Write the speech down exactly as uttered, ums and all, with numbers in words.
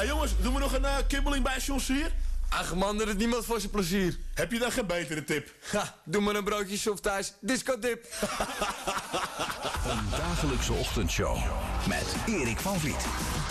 Ah jongens, doen we nog een uh, kibbeling bij John Sier? Ach man, er is niemand voor zijn plezier. Heb je dan geen betere tip? Ha, doe maar een broodje soft thuis, discodip. Een dagelijkse ochtendshow met Erik van Vliet.